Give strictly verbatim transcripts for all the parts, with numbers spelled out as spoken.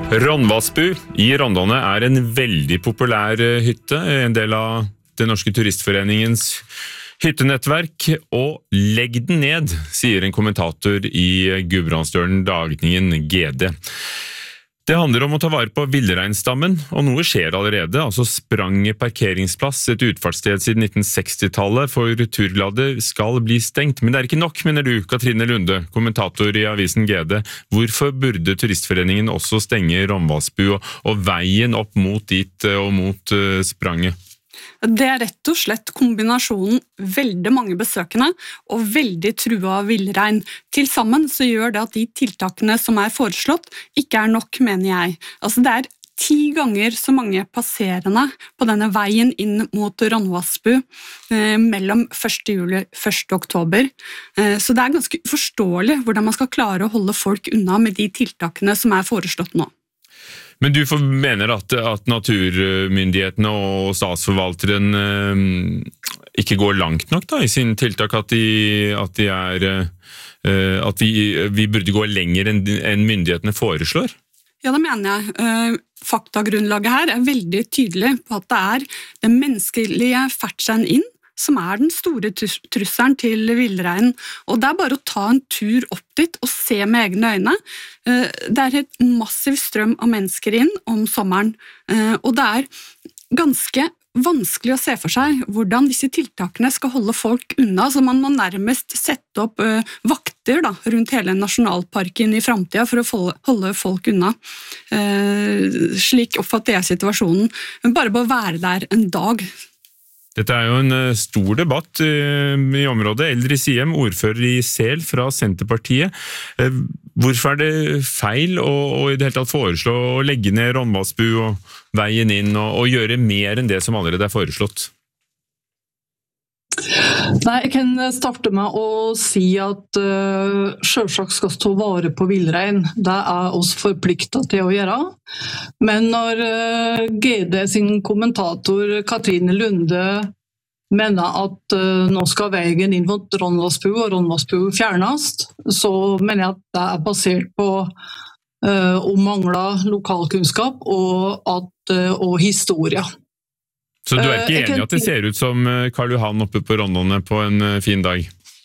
Ronnvassbu i Rondane er en veldig populær hytte, en del av den norske turistforeningens hyttenettverk, og legg den ned, sier en kommentator i Gudbrandsdølen Dagningen G D. Det handler om å ta vare på villreinstammen, og noe skjer allerede, altså Sprange parkeringsplass, et utfartssted siden nitten seksti-tallet for turglade, skal bli stengt. Men det er ikke nok, mener du, Katrine Lunde, kommentator i avisen G D. Hvorfor burde turistforeningen også stenge Ronnvassbu og, og veien opp mot dit og mot uh, Sprange? Det er rett og slett kombinasjonen veldig mange besøkende og veldig trua av villrein. Til sammen så gjør det at de tiltakene som er foreslått ikke er nok, mener jeg. Altså det er ti ganger så mange passerende på denne veien inn mot Ronnvassbu eh, mellom første juli og første oktober. Eh, så det er ganske uforståelig hvordan man skal klare å holde folk unna med de tiltakene som er foreslått nå. Men du mener at, at naturmyndighetene og statsforvalteren eh, ikke går langt nok da, i sine tiltak, at, de, at, de er, eh, at vi, vi burde gå lenger enn, enn myndighetene foreslår? Ja, det mener jeg. Eh, faktagrunnlaget her er veldig tydelig på at det er den menneskelige ferdselen inn som er den store trusselen til villreinen. Og det er bare å ta en tur opp dit og se med egne øyne. Det er et massiv strøm av mennesker inn om sommeren, og det er ganske vanskelig å se for seg hvordan disse tiltakene skal holde folk unna, så man må nærmest sette opp vakter da, rundt hele nasjonalparken i fremtiden for å holde folk unna. Slik oppfatter jeg situasjonen, men bare på å være der en dag. Dette er jo en stor debatt i området. Eldre Siem, ordfører i Sel fra Senterpartiet. Hvorfor er det feil å, å i det hele tatt foreslå å legge ned Ronnvassbu og veien inn og, og gjøre mer enn det som allerede er foreslått? Nei, jeg kan starte med å si at uh, selvsagt skal stå vare på villrein. Det er oss forpliktet til å gjøre. Men når uh, G D sin kommentator Katrine Lunde mener at uh, nå skal veien inn mot Ronnvassbu og Ronnvassbu fjernes, så mener jeg at det er basert på uh, å mangle lokalkunnskap og, at, uh, og historie. Så du er ikke enig i at det ser ut som Karl Johan oppe på Rondane på en fin dag?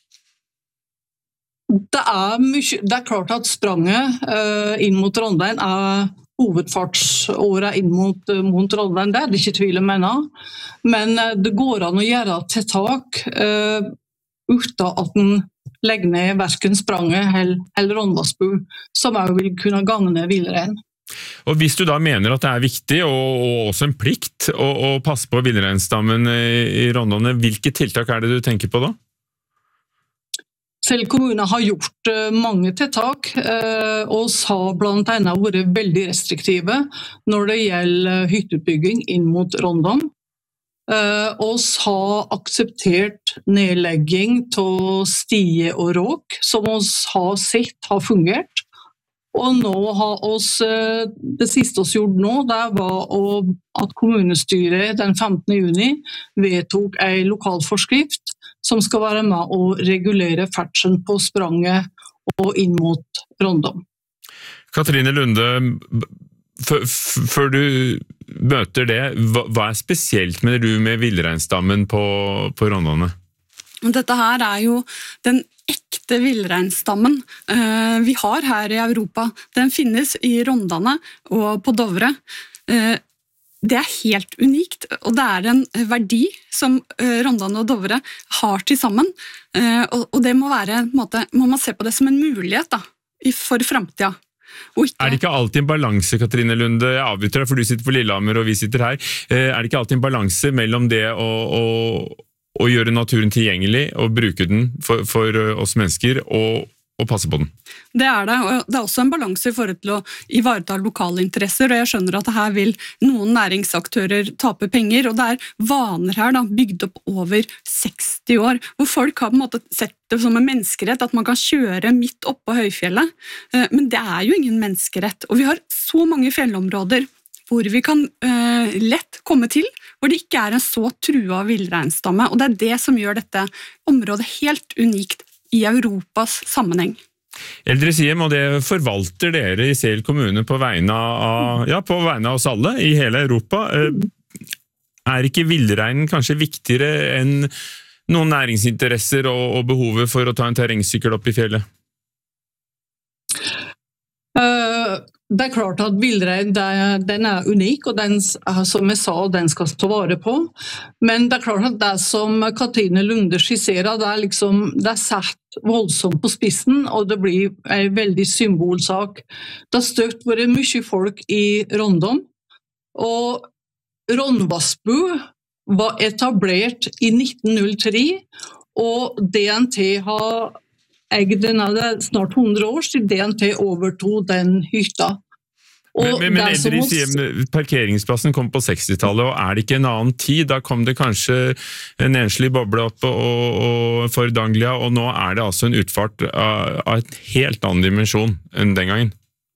Det er, mye, det er klart at spranget uh, inn mot Rondane er hovedfartsåret inn mot, mot Rondane. Det er det ikke tvil om mener. Men uh, det går an å gjøre tiltak uh, uten at den legger ned hverken spranget eller, eller Ronnvassbu, som også vil kunne gagne villrein. Og hvis du da mener at det er viktig, og, og også en plikt, å, å passe på villreinstammen i Rondane, hvilke tiltak er det du tenker på da? Selv kommunen har gjort mange tiltak, og har blant annet vært veldig restriktive når det gjelder hytteutbygging inn mot Rondane. Og har akseptert nedlegging av stie og råk, som vi har sett har fungert. Og nå har oss, det siste vi gjorde nå, det var at kommunestyret den femtende juni vedtok en lokalforskrift som skal være med å regulere ferdselen på spranget og inn mot Rondane. Katrine Lunde, før du møter det, hva er spesielt mener du med villreinstammen på, på Rondane? Dette her er jo den ekte villreinstammen uh, vi har her i Europa. Den finnes i Rondane og på Dovre. Uh, det er helt unikt, og det er en verdi som uh, Rondane og Dovre har til sammen. Uh, og, og det må være, på en måte, må man se på det som en mulighet da, for fremtiden. Ikke... Er det ikke alltid en balanse, Katrine Lunde, jeg avbryter deg for du sitter på Lillehammer og vi sitter her, uh, er det ikke alltid en balanse mellom det å... å å gjøre naturen tilgjengelig og bruke den for, for oss mennesker og, og passe på den? Det er det, og det er også en balanse i forhold til å ivareta lokale interesser, og jeg skjønner at her vil noen næringsaktører tape penger, og det er vaner her da, bygd opp over seksti år, hvor folk har på en måte sett det som en menneskerett, at man kan kjøre midt opp på høyfjellet, men det er jo ingen menneskerett, og vi har så mange fjellområder hvor vi kan uh, lett komme til, hvor det ikke er en så trua villreinstamme, og det er det som gjør dette området helt unikt i Europas sammenheng. Eldre Siem, og det forvalter dere i Sel kommune på vegne av, ja, på vegne av oss alle i hele Europa. Er ikke villreinen kanskje viktigere enn noen næringsinteresser og, og behovet for å ta en terrengsykkel opp i fjellet? Uh, det er klart at villrein den er unik, og den, som jeg sa, den skal stå vare på. Men det er klart at det som Katrine Lunde skisserer, det er, liksom, det er satt voldsomt på spissen, og det blir en veldig symbolsak. Det har støtt vært mye folk i Rondom, og Ronnvassbu var etablert i nitten null tre, og D N T har eid den snart hundre år, til D N T overtog den hytta. Og men men Eldre Siem, parkeringsplassen kom på sekstitallet, og er det ikke en annen tid? Da kom det kanskje en enslig boble opp og, og for Danglia, og nå er det altså en utfart av, av et helt annen dimensjon enn den gangen.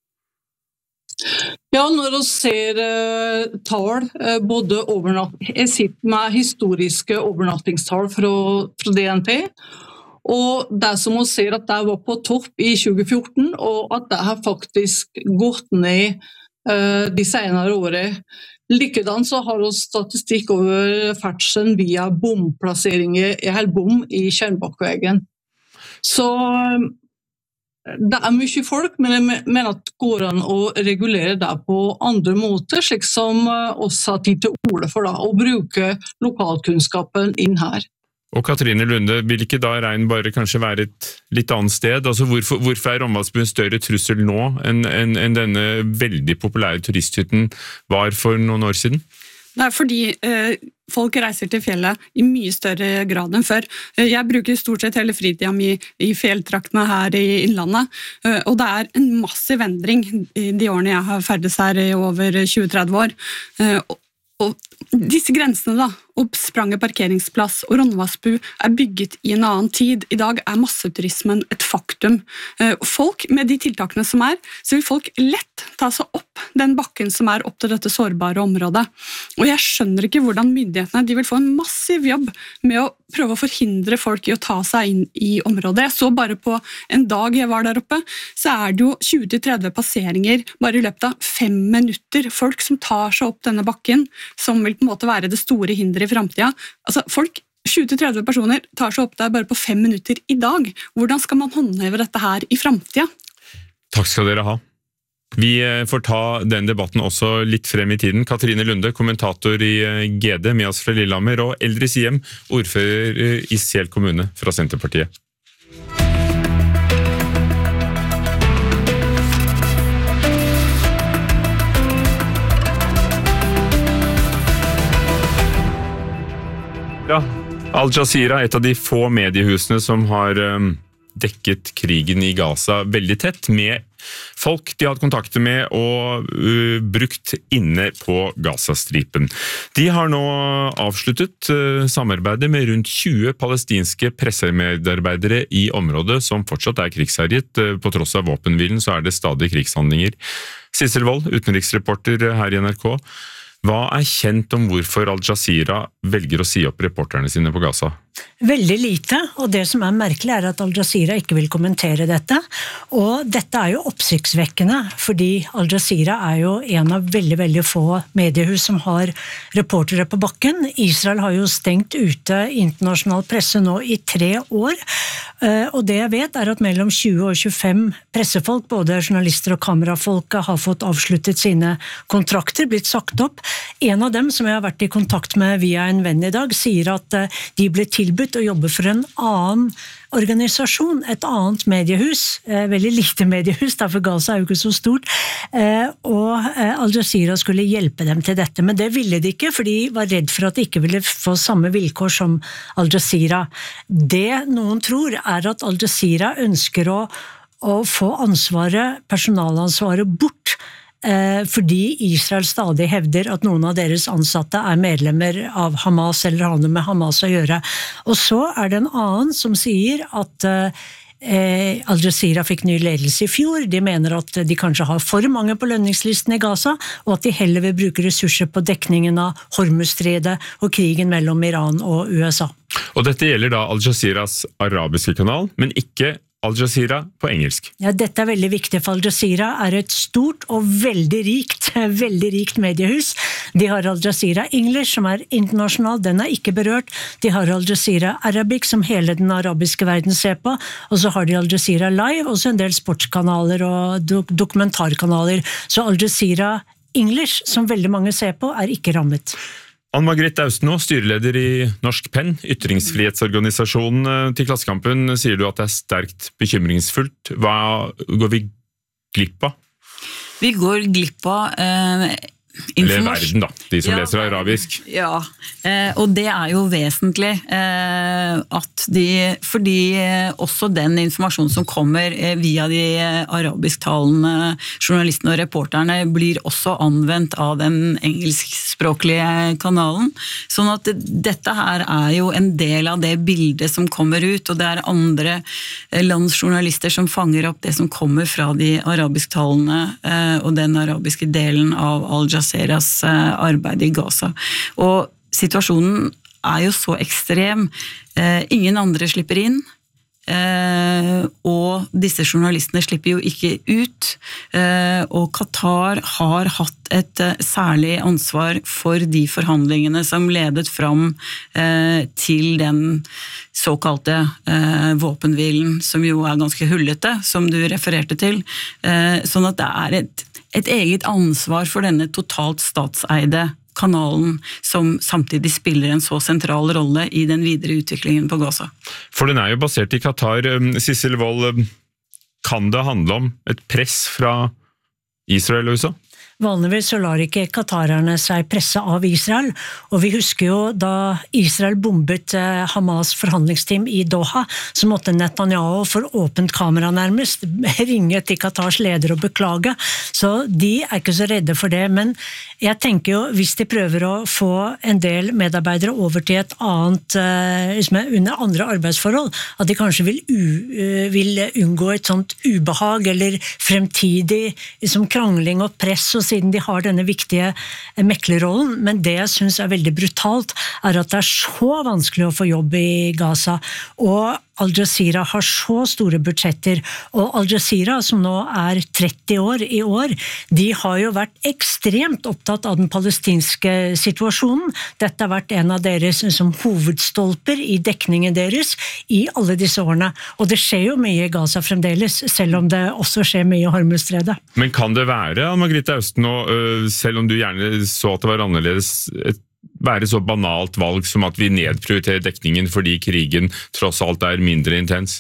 Ja, når vi ser uh, tall, uh, både overnatt... Jeg sitter med historiske overnattingstall fra, fra D N T, og det som vi ser at det var på topp i tjue fjorten, og at det har faktisk gått ned uh, de senere årene. Likedan så har vi statistikk over ferdselen via bomplasseringer, eller bom i Kjernbakkveien. Så det er mye folk, men jeg mener at det går an å regulere det på andre måter, slik som oss har tid til orde for da, å bruke lokalkunnskapen inn her. Og Katrine Lunde, vil ikke da rein bare kanskje være et litt annet sted? Altså hvorfor, hvorfor er Ronnvassbu en større trussel nå enn, enn, enn denne veldig populære turisthytten var for noen år siden? Det er fordi eh, folk reiser til fjellet i mye større grad enn før. Jeg bruker stort sett hele fritida mi i fjelltraktene her i Innlandet, eh, og det er en massiv endring i de årene jeg har ferdes her i over tjue til tretti år. Eh, og, og disse grensene da, Oppspranget parkeringsplass og Ronnvassbu er bygget i en annen tid. I dag er masseturismen et faktum. Folk, med de tiltakene som er, så vil folk lett ta seg opp den bakken som er opp til dette sårbare området. Og jeg skjønner ikke hvordan myndighetene de vil få en massiv jobb med å prøve å forhindre folk i å ta seg inn i området. Jeg så bare på en dag jeg var der oppe, så er det jo tjue til tretti passeringer bare i løpet av fem minutter. Folk som tar seg opp denne bakken, som vil på en måte være det store hindret i fremtiden. Altså, folk, tjue til tretti personer, tar seg opp der bare på fem minutter i dag. Hvordan skal man håndheve dette her i fremtiden? Takk skal dere ha. Vi får ta den debatten også litt frem i tiden. Katrine Lunde, kommentator i G D, med oss fra Lillehammer, og Eldre Siem, ordfører i Sel kommune fra Senterpartiet. Ja, Al Jazeera, et av de få mediehusene som har um, dekket krigen i Gaza veldig tett, med folk de har hatt kontakter med og uh, brukt inne på Gazastripen. De har nå avsluttet uh, samarbeidet med rundt tjue palestinske pressemedarbeidere i området som fortsatt er krigsherjet. Uh, på tross av våpenhvilen så er det stadig krigshandlinger. Sissel Wold, utenriksreporter her i N R K. Hva er kjent om hvorfor Al Jazeera velger å si opp reporterne sine på Gaza? Veldig lite, og det som er merkelig er at Al Jazeera ikke vil kommentere dette. Og dette er jo oppsiktsvekkende, fordi Al Jazeera er jo en av veldig, veldig få mediehus som har reportere på bakken. Israel har jo stengt ute internasjonal presse nå i tre år, og det jeg vet er at mellom tjue og tjuefem pressefolk, både journalister og kamerafolk, har fått avsluttet sine kontrakter, blitt sagt opp. En av dem som jeg har vært i kontakt med via en venn i dag, sier at de ble tilbudt å jobbe for en annen organisasjon, et annet mediehus, eh, veldig lite mediehus, da, for Gaza er jo ikke så stort, eh, og eh, Al Jazeera skulle hjelpe dem til dette, men det ville de ikke, for de var redd for at de ikke ville få samme vilkår som Al Jazeera. Det noen tror er at Al Jazeera ønsker å, å få ansvaret, personalansvaret bort, fordi Israel stadig hevder at noen av deres ansatte er medlemmer av Hamas eller har noe med Hamas å gjøre. Og så er det en annen som sier at eh, Al Jazeera fikk ny ledelse i fjor. De mener at de kanskje har for mange på lønningslisten i Gaza, og at de heller vil bruke ressurser på dekningen av Hormuzstredet og krigen mellom Iran og U S A. Og dette gjelder da Al Jazeeras arabiske kanal, men ikke Al Jazeera på engelsk. Ja, dette er veldig viktig, for Al Jazeera er et stort og veldig rikt, veldig rikt mediehus. De har Al Jazeera English, som er internasjonal, den er ikke berørt. De har Al Jazeera Arabic, som hele den arabiske verden ser på, og så har de Al Jazeera Live, og så en del sportskanaler og dok- dokumentarkanaler. Så Al Jazeera English, som veldig mange ser på, er ikke rammet. Ann-Margrethe Austenaa, styreleder i Norsk Penn, ytringsfrihetsorganisasjonen til Klassekampen, sier du at det er sterkt bekymringsfullt. Hva går vi glipp av? Vi går glipp av eh, Eller verden da, de som ja, leser arabisk. Ja, eh, og det er jo vesentlig eh, at de, fordi eh, også den informasjonen som kommer eh, via de eh, arabisktalende journalistene og reporterne blir også anvendt av den engelskspråklige kanalen. Sånn at det, dette her er jo en del av det bildet som kommer ut, og det er andre eh, lands journalister som fanger opp det som kommer fra de arabisktalende eh, og den arabiske delen av Al Jazeera Seras arbeid i Gaza. Og situasjonen er jo så ekstrem. Eh, ingen andre slipper inn, eh, og disse journalistene slipper jo ikke ut. Eh, og Qatar har hatt et eh, særlig ansvar for de forhandlingene som ledet fram eh, til den såkalte eh, våpenhvilen, som jo er ganske hullete, som du refererte til. Eh, sånn at det er et et eget ansvar for denne totalt statseide kanalen, som samtidig spiller en så sentral rolle i den videre utviklingen på Gaza. For den er jo basert i Qatar. Sissel Wold, kan det handle om et press fra Israel og U S A? Vanligvis så lar ikke katarerne seg presse av Israel, og vi husker jo da Israel bombet Hamas forhandlingsteam i Doha, så måtte Netanyahu for åpent kamera nærmest ringe til Katars leder og beklage, så de er ikke så redde for det, men jeg tenker jo hvis de prøver å få en del medarbeidere over til et annet, liksom under andre arbeidsforhold, at de kanskje vil, u, vil unngå et sånt ubehag eller fremtidig liksom krangling og press og siden de har denne viktige meklerrollen, men det jeg synes er veldig brutalt, er at det er så vanskelig å få jobb i Gaza, og Al Jazeera har så store budsjetter, og Al Jazeera, som nå er tretti år i år, de har jo vært ekstremt opptatt av den palestinske situasjonen. Dette har vært en av deres som hovedstolper i dekningen deres i alle disse årene, og det skjer jo mye i Gaza fremdeles, selv om det også skjer mye i Hormuzstredet. Men kan det være, Ann-Margrethe Austenaa, selv om du gjerne så at det var annerledes, et være så banalt valg som at vi nedprioriterer dekningen fordi krigen tross alt er mindre intens?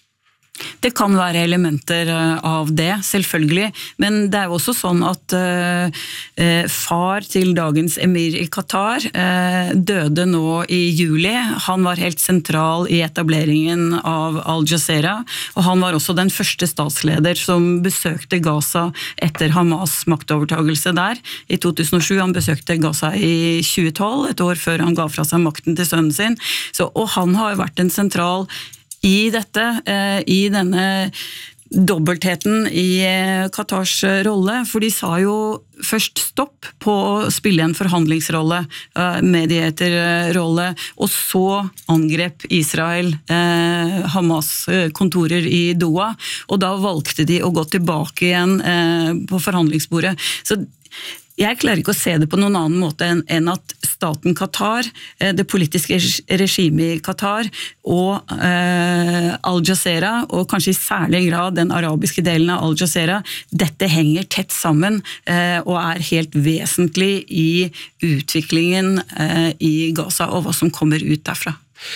Det kan være elementer av det, selvfølgelig, men det er jo også sånn at uh, far til dagens emir i Qatar uh, døde nå i juli. Han var helt sentral i etableringen av Al Jazeera, og han var også den første statsleder som besøkte Gaza etter Hamas maktovertagelse der i to tusen og sju. Han besøkte Gaza i tjue tolv, et år før han ga fra seg makten til sønnen sin, Så, og han har vært en sentral i dette, i denne dobbeltheten i Qatars rolle, for de sa jo først stopp på å spille en forhandlingsrolle, medieterrolle, og så angrep Israel Hamas kontorer i Doha, og da valgte de å gå tilbake igjen på forhandlingsbordet. Så jeg klarer ikke å se det på noen annen måte enn at staten Qatar, det politiske regimet i Qatar og eh, Al Jazeera, og kanskje i særlig grad den arabiske delen av Al Jazeera, dette henger tett sammen eh, og er helt vesentlig i utviklingen eh, i Gaza og hva som kommer ut derfra.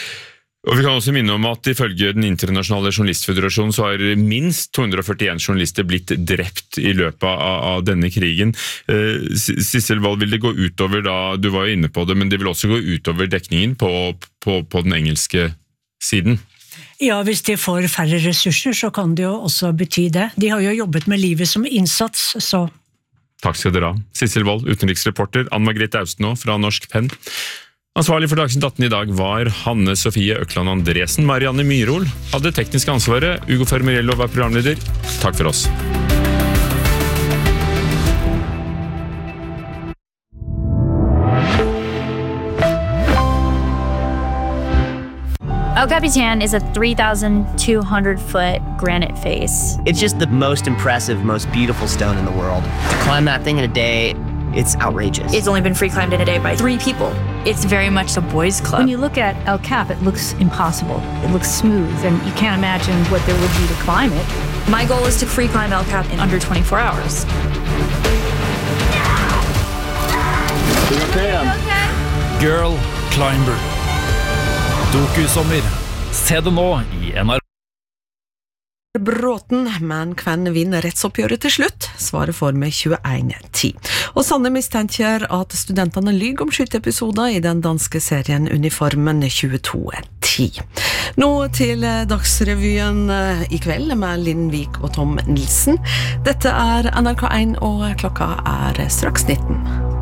Og vi kan også minne om at ifølge den internasjonale journalistføderasjonen så har minst to hundre og førtien journalister blitt drept i løpet av, av denne krigen. Eh, Sissel Wold, vil det gå utover da, du var jo inne på det, men det vil også gå utover dekningen på, på, på den engelske siden? Ja, hvis de får færre ressurser så kan det jo også bety det. De har jo jobbet med livet som innsats, så... Takk skal dere ha. Sissel Wold, utenriksreporter, Ann-Margrethe Austenaa fra Norsk Penn. Ansvarlig for Dagsnytt atten i dag var Hanne Sofie Økland Andresen. Marianne Myrhol hadde tekniske ansvaret. Ugo Fermariello var programleder. Takk for oss. Okay, Capitan is a three thousand two hundred foot granite face. It's just the most impressive, most beautiful stone in the world. To climb that thing in a day, it's outrageous. It's only been free climbed in a day by three people. It's very much a boys' club. When you look at El Cap, it looks impossible. It looks smooth, and you can't imagine what there would be to climb it. My goal is to free climb El Cap in under twenty-four hours. Girl Climber. Dokusommer. Se det nå i N R K. Bråten, men hvem vinner rettsoppgjøret til slutt? Svaret får med tjueen ti. Og Sanne mistenker at studentene lyger om skyteepisoder i den danske serien Uniformen tjueto ti. Nå til Dagsrevyen i kveld med Linn Vik og Tom Nilsen. Dette er N R K en, og klokka er straks nitten.